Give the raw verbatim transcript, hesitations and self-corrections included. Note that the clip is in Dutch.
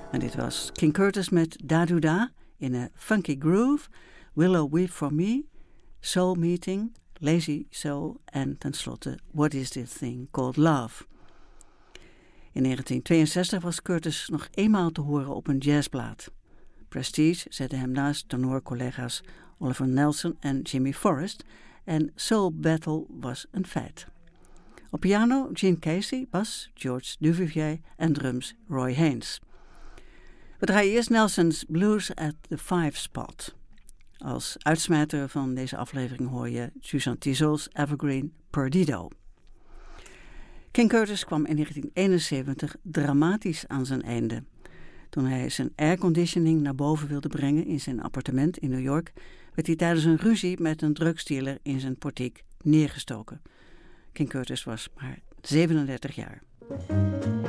En dit was King Curtis met Da Doo Da in een funky groove, Willow Weep For Me, Soul Meeting, Lazy Soul en tenslotte What Is This Thing Called Love. In negentien tweeënzestig was Curtis nog eenmaal te horen op een jazzplaat. Prestige zette hem naast tenorcollega's Oliver Nelson en Jimmy Forrest en Soul Battle was een feit. Op piano Gene Casey, bas George Duvivier en drums Roy Haynes. We draaien eerst Nelson's Blues at the Five Spot. Als uitsmijter van deze aflevering hoor je Suzanne Tisol's Evergreen Perdido. King Curtis kwam in negentien eenenzeventig dramatisch aan zijn einde. Toen hij zijn airconditioning naar boven wilde brengen in zijn appartement in New York, werd hij tijdens een ruzie met een drugsdealer in zijn portiek neergestoken. King Curtis was maar zevenendertig jaar.